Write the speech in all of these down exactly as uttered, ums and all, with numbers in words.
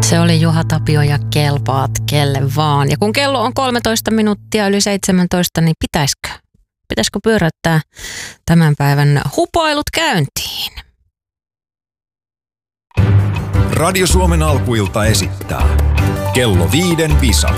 Se oli Juha Tapio ja Kelpaat kelle vaan. Ja kun kello on kolmetoista minuuttia yli seitsemäntoista, niin pitäisikö? Pitäisikö pyöräyttää tämän päivän hupoilut käyntiin? Radio Suomen alkuilta esittää Kello viiden visa.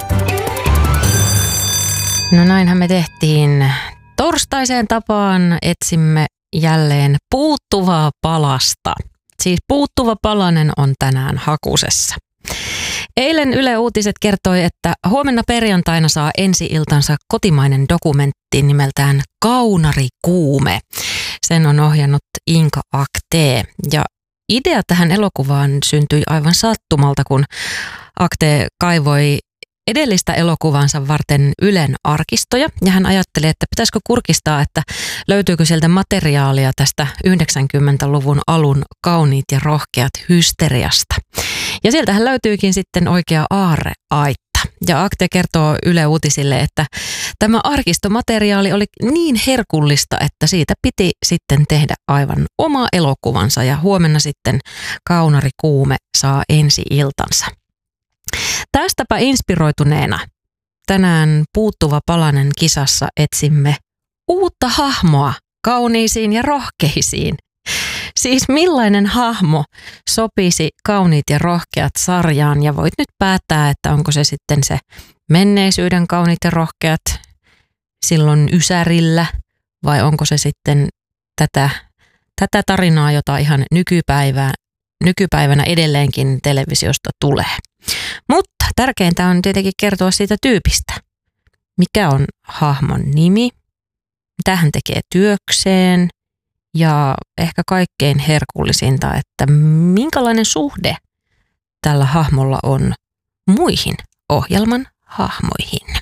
No näinhän me tehtiin. Torstaiseen tapaan etsimme jälleen puuttuvaa palasta. Siis puuttuva palanen on tänään hakusessa. Eilen Yle Uutiset kertoi, että huomenna perjantaina saa ensi-iltansa kotimainen dokumentti nimeltään Kaunarikuume. Sen on ohjannut Inka Aktee. Ja idea tähän elokuvaan syntyi aivan sattumalta, kun Aktee kaivoi edellistä elokuvansa varten Ylen arkistoja, ja hän ajatteli, että pitäisikö kurkistaa, että löytyykö sieltä materiaalia tästä yhdeksänkymmentäluvun alun kauniit ja rohkeat hysteriasta. Ja sieltähän löytyykin sitten oikea aarreaitta. Ja Akte kertoo Yle Uutisille, että tämä arkistomateriaali oli niin herkullista, että siitä piti sitten tehdä aivan oma elokuvansa, ja huomenna sitten Kaunarikuume saa ensi-iltansa. Tästäpä inspiroituneena tänään Puuttuva palanen -kisassa etsimme uutta hahmoa kauniisiin ja rohkeisiin. Siis millainen hahmo sopisi Kauniit ja rohkeat -sarjaan, ja voit nyt päättää, että onko se sitten se menneisyyden Kauniit ja rohkeat silloin Ysärillä, vai onko se sitten tätä, tätä tarinaa, jota ihan nykypäivää, nykypäivänä edelleenkin televisiosta tulee. Mutta tärkeintä on tietenkin kertoa siitä tyypistä. Mikä on hahmon nimi, mitä hän tekee työkseen, ja ehkä kaikkein herkullisinta, että minkälainen suhde tällä hahmolla on muihin ohjelman hahmoihin.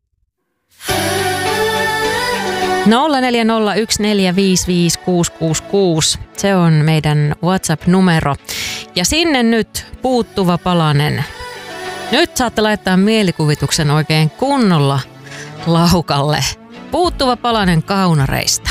nolla neljä nolla yksi neljä viisi viisi kuusi kuusi kuusi. Se on meidän WhatsApp-numero. Ja sinne nyt puuttuva palanen. Nyt saatte laittaa mielikuvituksen oikein kunnolla laukalle. Puuttuva palanen kaunareista.